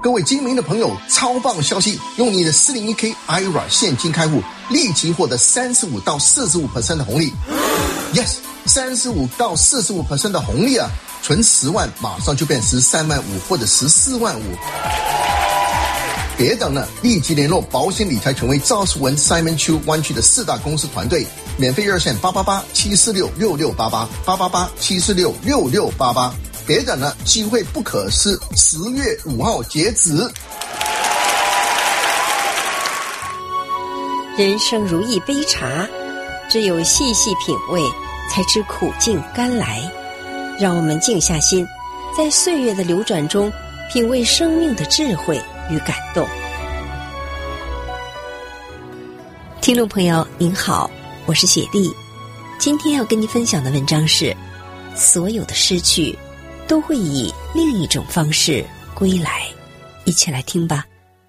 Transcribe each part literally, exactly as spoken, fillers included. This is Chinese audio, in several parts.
各位精明的朋友，超棒消息！用你的 四零一 K I R A 现金开户，立即获得 百分之三十五到百分之四十五 的红利。Yes， 百分之三十五到百分之四十五 的红利啊！存十万马上就变十三万五或者十四万五。别等了，立即联络保险理财权威赵树文 Simon Chu 湾区的四大公司团队，免费热线八八八七四六六六八八八八八七四六六六八八。别等了，机会不可失，十月五号截止。 人生如一杯茶，只有细细品味，才知苦尽甘来。让我们静下心，在岁月的流转中，品味生命的智慧与感动。听众朋友您好，我是雪莉，今天要跟您分享的文章是：所有的失去都会以另一种方式归来。一起来听吧。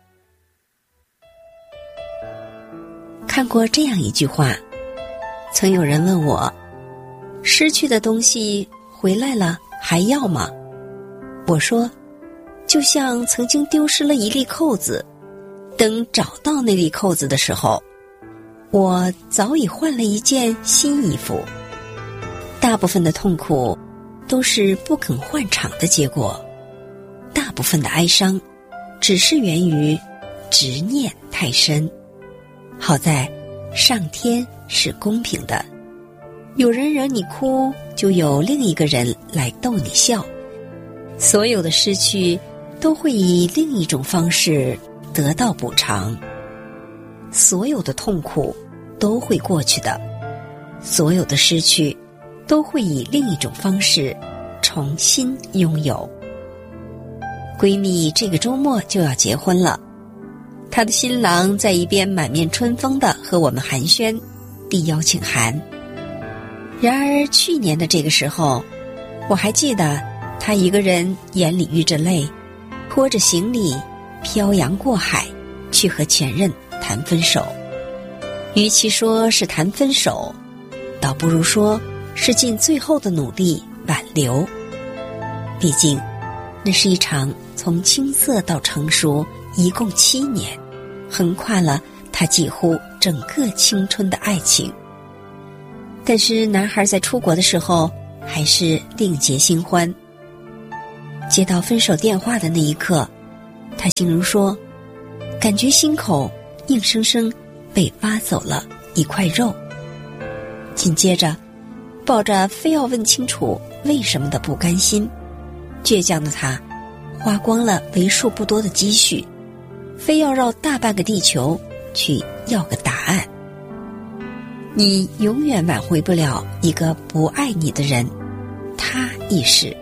看过这样一句话，曾有人问我，失去的东西回来了还要吗？我说，就像曾经丢失了一粒扣子，等找到那粒扣子的时候，我早已换了一件新衣服。大部分的痛苦都是不肯换场的结果，大部分的哀伤只是源于执念太深。好在上天是公平的，有人惹你哭，就有另一个人来逗你笑。所有的失去都会以另一种方式得到补偿，所有的痛苦都会过去的，所有的失去都会以另一种方式重新拥有。闺蜜这个周末就要结婚了，她的新郎在一边满面春风地和我们寒暄，递邀请函。然而去年的这个时候，我还记得她一个人眼里遇着泪，拖着行李漂洋过海去和前任谈分手。与其说是谈分手，倒不如说是尽最后的努力挽留。毕竟那是一场从青涩到成熟一共七年，横跨了他几乎整个青春的爱情。但是男孩在出国的时候还是另结新欢。接到分手电话的那一刻，他形容说，感觉心口硬生生被挖走了一块肉。紧接着抱着非要问清楚为什么的不甘心，倔强的他花光了为数不多的积蓄，非要绕大半个地球去要个答案。你永远挽回不了一个不爱你的人，他亦是。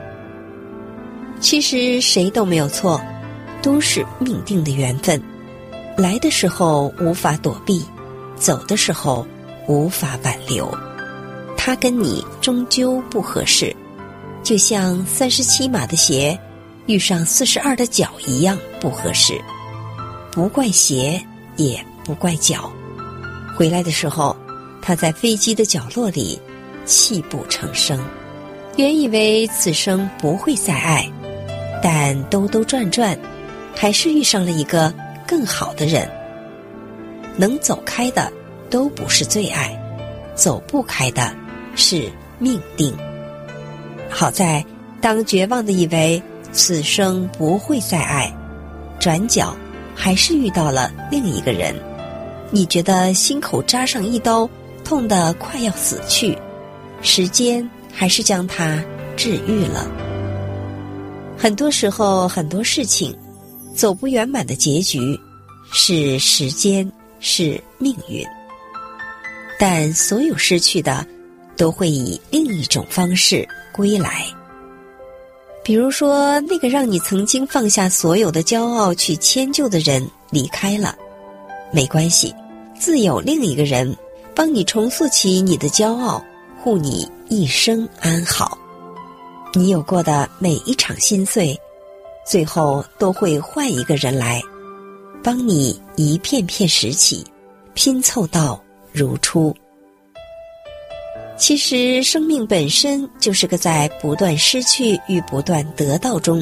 其实谁都没有错，都是命定的缘分。来的时候无法躲避，走的时候无法挽留。他跟你终究不合适，就像三十七码的鞋遇上四十二的脚一样不合适。不怪鞋，也不怪脚。回来的时候，他在飞机的角落里泣不成声。原以为此生不会再爱，但兜兜转转，还是遇上了一个更好的人。能走开的都不是最爱，走不开的是命定。好在当绝望的以为此生不会再爱，转角还是遇到了另一个人，你觉得心口扎上一刀，痛得快要死去，时间还是将它治愈了。很多时候很多事情走不圆满的结局是时间，是命运，但所有失去的都会以另一种方式归来。比如说，那个让你曾经放下所有的骄傲去迁就的人离开了，没关系，自有另一个人帮你重塑起你的骄傲，护你一生安好。你有过的每一场心碎，最后都会换一个人来帮你一片片拾起，拼凑到如初。其实生命本身就是个在不断失去与不断得到中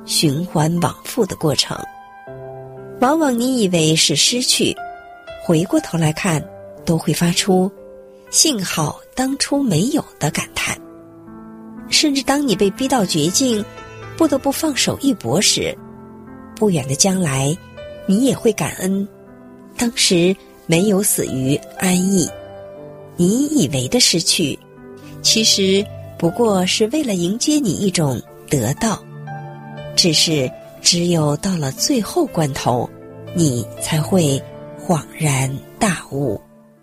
循环往复的过程。往往你以为是失去，回过头来看，都会发出幸好当初没有的感叹。甚至当你被逼到绝境，不得不放手一搏时，不远的将来，你也会感恩当时没有死于安逸。你以为的失去，其实不过是为了迎接你一种得到，只是只有到了最后关头，你才会恍然大悟。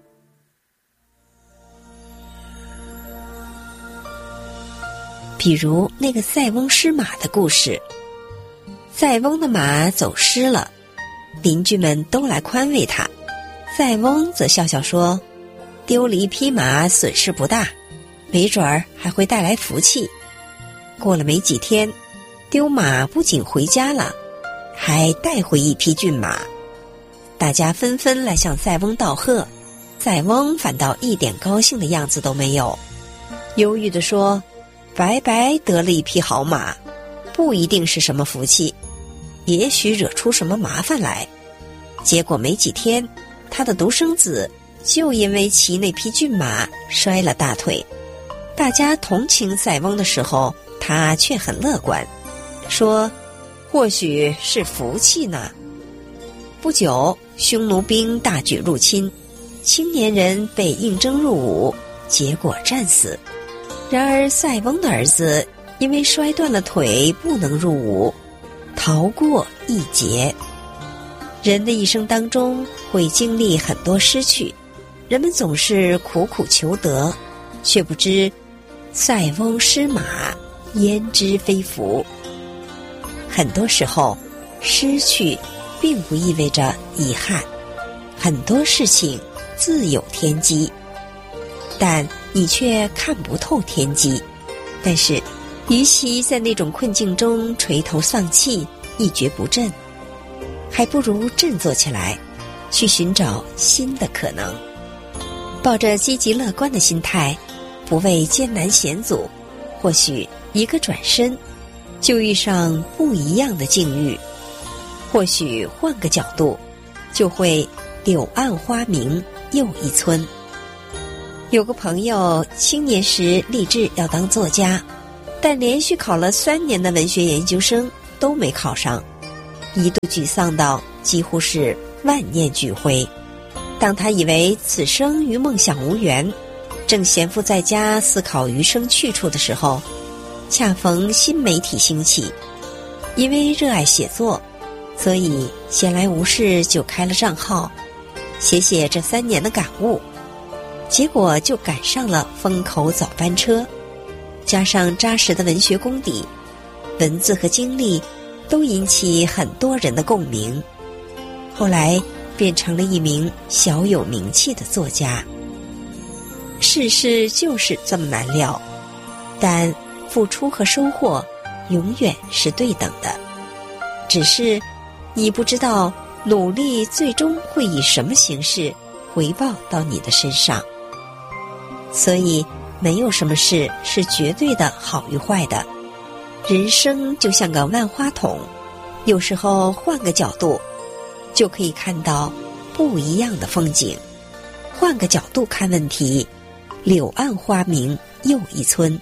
比如那个塞翁失马的故事，塞翁的马走失了，邻居们都来宽慰他，塞翁则笑笑说，丢了一匹马损失不大，没准儿还会带来福气。过了没几天，丢马不仅回家了，还带回一匹骏马。大家纷纷来向塞翁道贺，塞翁反倒一点高兴的样子都没有，忧郁地说，白白得了一匹好马，不一定是什么福气，也许惹出什么麻烦来。结果没几天，他的独生子就因为骑那匹骏马摔了大腿。大家同情塞翁的时候，他却很乐观，说或许是福气呢。不久，匈奴兵大举入侵，青年人被应征入伍，结果战死。然而塞翁的儿子因为摔断了腿不能入伍，逃过一劫。人的一生当中会经历很多失去，人们总是苦苦求得，却不知塞翁失马，焉知非福。很多时候，失去并不意味着遗憾，很多事情自有天机，但你却看不透天机。但是与其在那种困境中垂头丧气，一蹶不振，还不如振作起来，去寻找新的可能。抱着积极乐观的心态，不畏艰难险阻，或许一个转身就遇上不一样的境遇，或许换个角度就会柳暗花明又一村。有个朋友青年时立志要当作家，但连续考了三年的文学研究生都没考上，一度沮丧到几乎是万念俱灰。当他以为此生与梦想无缘，正闲赋在家思考余生去处的时候，恰逢新媒体兴起。因为热爱写作，所以闲来无事就开了账号，写写这三年的感悟。结果就赶上了风口早班车，加上扎实的文学功底，文字和经历都引起很多人的共鸣。后来变成了一名小有名气的作家。世事就是这么难料，但付出和收获永远是对等的，只是你不知道努力最终会以什么形式回报到你的身上。所以没有什么事是绝对的好与坏的，人生就像个万花筒，有时候换个角度就可以看到不一样的风景。换个角度看问题，柳暗花明又一村。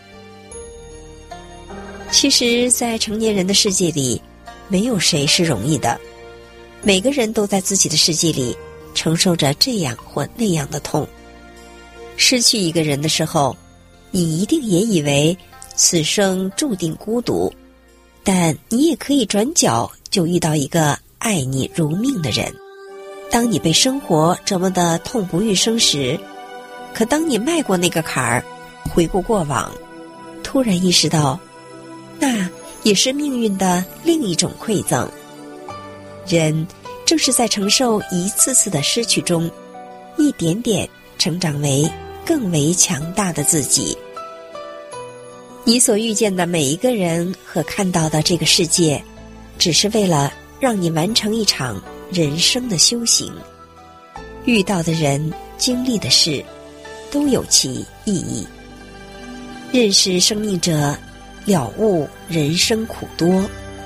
其实在成年人的世界里，没有谁是容易的，每个人都在自己的世界里承受着这样或那样的痛。失去一个人的时候，你一定也以为此生注定孤独，但你也可以转角就遇到一个爱你如命的人。当你被生活折磨得痛不欲生时，可当你迈过那个坎儿，回顾过往，突然意识到那也是命运的另一种馈赠。人正是在承受一次次的失去中，一点点成长为更为强大的自己。你所遇见的每一个人和看到的这个世界，只是为了让你完成一场人生的修行。遇到的人，经历的事，都有其意义。认识生命者，了悟人生苦多，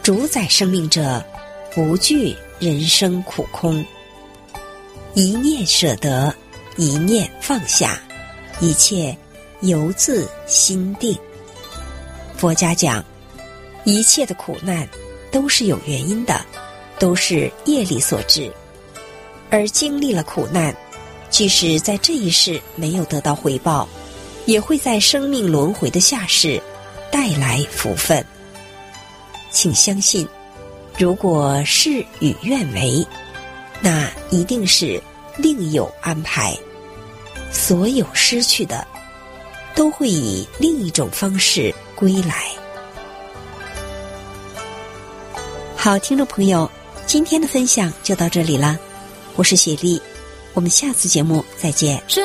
主宰生命者，不惧人生苦空。一念舍得，一念放下，一切由自心定。佛家讲，一切的苦难都是有原因的，都是业力所致。而经历了苦难，即使在这一世没有得到回报，也会在生命轮回的下世带来福分。请相信，如果事与愿违，那一定是另有安排。所有失去的，都会以另一种方式归来。好，听众朋友，今天的分享就到这里了，我是雪莉，我们下次节目再见。